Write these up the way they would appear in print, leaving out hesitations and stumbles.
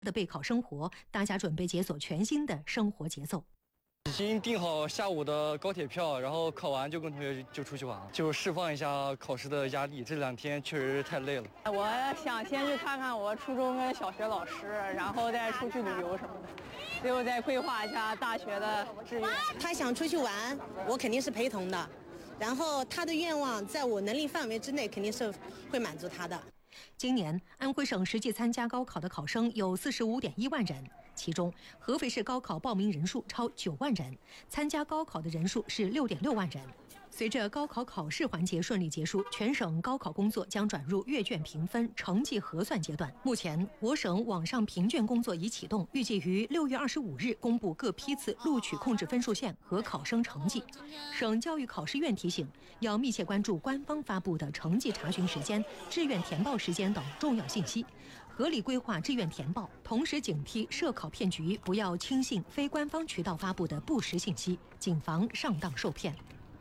的备考生活，大家准备解锁全新的生活节奏。 已经订好下午的高铁票，然后考完就跟同学就出去玩了，就释放一下考试的压力。这2天确实太累了。 我想先去看看我初中跟小学老师，然后再出去旅游什么的，最后再规划一下大学的志愿。 他想出去玩，我肯定是陪同的，然后他的愿望在我能力范围之内，肯定是会满足他的。 今年安徽省实际参加高考的考生有45.1万人，其中合肥市高考报名人数超9万人，参加高考的人数是6.6万人。随着高考考试环节顺利结束，全省高考工作将转入阅卷评分、成绩核算阶段。目前，我省网上评卷工作已启动，预计于6月25日公布各批次录取控制分数线和考生成绩。省教育考试院提醒，要密切关注官方发布的成绩查询时间、志愿填报时间等重要信息，合理规划志愿填报，同时警惕涉考骗局，不要轻信非官方渠道发布的不实信息，谨防上当受骗。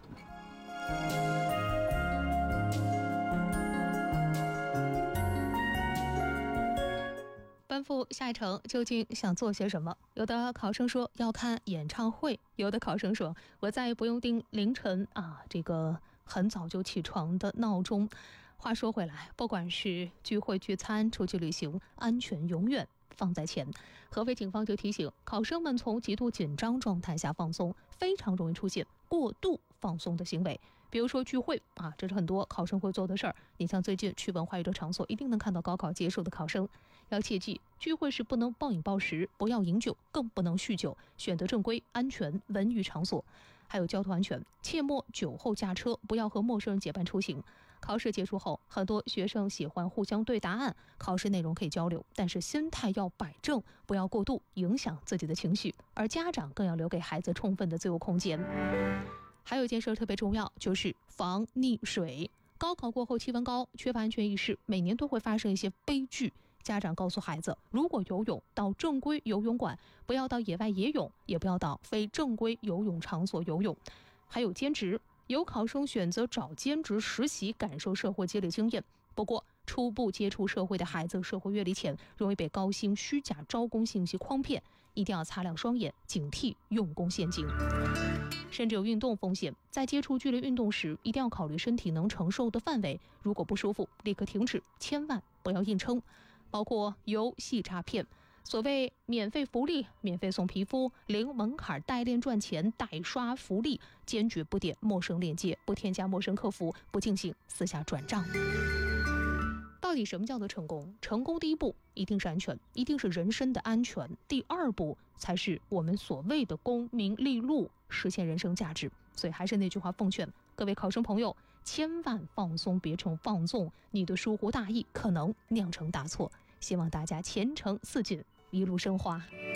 奔赴下一城究竟想做些什么？有的考生说要看演唱会，有的考生说我再也不用定凌晨这个很早就起床的闹钟。话说回来，不管是聚会聚餐、出去旅行，安全永远放在前。合肥警方就提醒考生们，从极度紧张状态下放松，非常容易出现过度放松的行为。比如说聚会这是很多考生会做的事儿。你像最近去文化娱乐场所，一定能看到高考结束的考生。要切记，聚会时不能暴饮暴食，不要饮酒，更不能酗酒，选择正规、安全、文娱场所。还有交通安全，切莫酒后驾车，不要和陌生人结伴出行。考试结束后，很多学生喜欢互相对答案，考试内容可以交流，但是心态要摆正，不要过度影响自己的情绪。而家长更要留给孩子充分的自由空间。还有一件事特别重要，就是防溺水。高考过后气温高，缺乏安全意识，每年都会发生一些悲剧。家长告诉孩子，如果游泳到正规游泳馆，不要到野外野泳，也不要到非正规游泳场所游泳。还有兼职，有考生选择找兼职实习，感受社会积累经验。不过初步接触社会的孩子，社会阅历浅，容易被高薪虚假招工信息诓骗，一定要擦亮双眼，警惕用工陷阱。甚至有运动风险，在接触剧烈运动时，一定要考虑身体能承受的范围，如果不舒服立刻停止，千万不要硬撑。包括游戏诈骗，所谓免费福利、免费送皮肤、零门槛代练赚钱、代刷福利，坚决不点陌生链接，不添加陌生客服，不进行私下转账。到底什么叫做成功？成功第一步一定是安全，一定是人身的安全。第2步才是我们所谓的功名利禄，实现人生价值。所以还是那句话，奉劝各位考生朋友，千万放松别成放纵，你的疏忽大意可能酿成大错。希望大家前程似锦，一路生花。